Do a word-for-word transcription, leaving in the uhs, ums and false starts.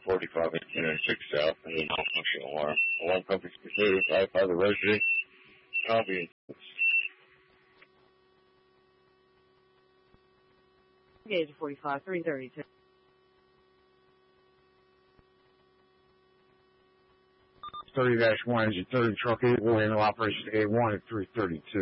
forty-five eighteen and six South, and the malfunction alarm. Alarm company completed with I five emergency. Copy. Gauge forty-five, three thirty-two. thirty dash one, engine thirty, truck eight, will handle operation A one at three thirty-two.